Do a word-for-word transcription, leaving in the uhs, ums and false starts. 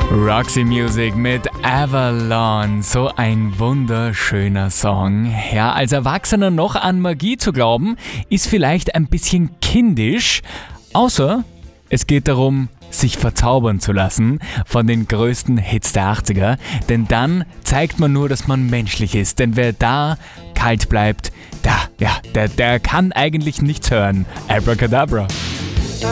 Roxy Music mit Avalon, so ein wunderschöner Song. Ja, als Erwachsener noch an Magie zu glauben, ist vielleicht ein bisschen kindisch, außer es geht darum, sich verzaubern zu lassen von den größten Hits der achtziger, denn dann zeigt man nur, dass man menschlich ist, denn wer da kalt bleibt, da, ja, der, der kann eigentlich nichts hören. Abracadabra.